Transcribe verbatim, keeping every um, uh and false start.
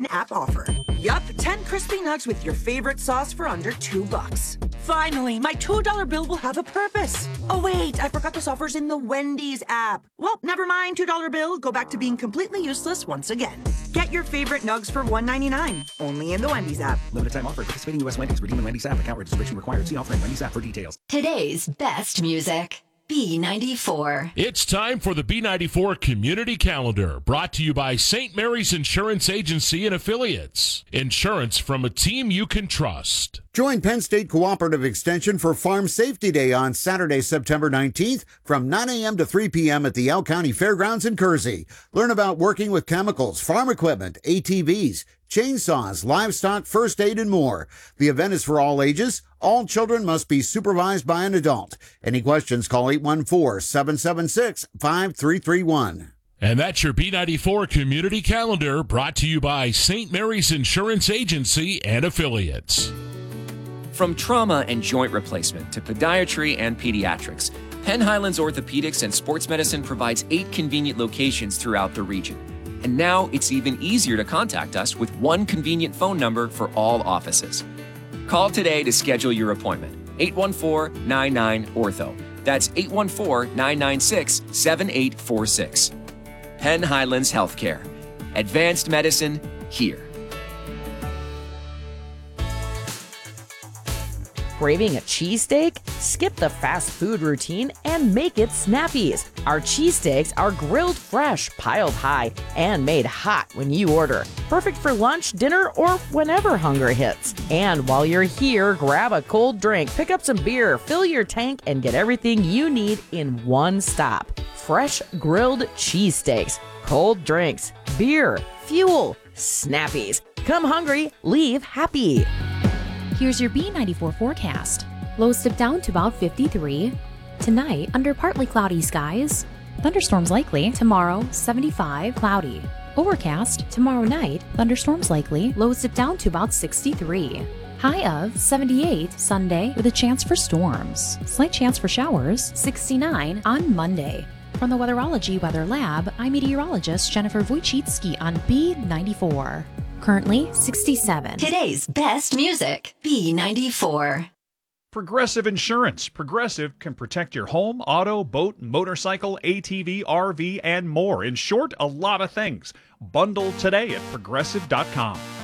app offer. Yup, ten crispy nugs with your favorite sauce for under two bucks. Finally, my two dollar bill will have a purpose. Oh wait, I forgot this offer's in the Wendy's app. Well, never mind, two dollar bill. Go back to being completely useless once again. Get your favorite nugs for one ninety-nine, only in the Wendy's app. Limited time offer. Participating U S Wendy's. Redeem in Wendy's app. Account registration required. See offer in Wendy's app for details. Today's best music. B ninety-four. It's time for the B ninety-four Community Calendar, brought to you by Saint Mary's Insurance Agency and Affiliates. Insurance from a team you can trust. Join Penn State Cooperative Extension for Farm Safety Day on Saturday, September nineteenth from nine a.m. to three p.m. at the Elk County Fairgrounds in Kersey. Learn about working with chemicals, farm equipment, A T Vs, chainsaws, livestock, first aid, and more. The event is for all ages. All children must be supervised by an adult. Any questions, call eight one four, seven seven six, five three three one. And that's your B ninety-four Community Calendar, brought to you by Saint Mary's Insurance Agency and Affiliates. From trauma and joint replacement to podiatry and pediatrics, Penn Highlands Orthopedics and Sports Medicine provides eight convenient locations throughout the region. And now it's even easier to contact us with one convenient phone number for all offices. Call today to schedule your appointment. eight one four, nine nine, O R T H O. That's eight one four, nine nine six, seven eight four six. Penn Highlands Healthcare. Advanced medicine here. Craving a cheesesteak? Skip the fast food routine and make it Snappy's. Our cheesesteaks are grilled fresh, piled high, and made hot when you order. Perfect for lunch, dinner, or whenever hunger hits. And while you're here, grab a cold drink, pick up some beer, fill your tank, and get everything you need in one stop. Fresh grilled cheesesteaks, cold drinks, beer, fuel, Snappy's. Come hungry, leave happy. Here's your B ninety-four forecast. Lows dip down to about fifty-three. Tonight, under partly cloudy skies. Thunderstorms likely. Tomorrow, seventy-five, cloudy. Overcast. Tomorrow night, thunderstorms likely. Lows dip down to about sixty-three. High of seventy-eight Sunday with a chance for storms. Slight chance for showers. sixty-nine on Monday. From the Weatherology Weather Lab, I'm meteorologist Jennifer Wojcicki on B ninety-four. Currently sixty-seven. Today's best music. B ninety-four. Progressive Insurance. Progressive can protect your home, auto, boat, motorcycle, A T V, R V, and more. In short, a lot of things. Bundle today at progressive dot com.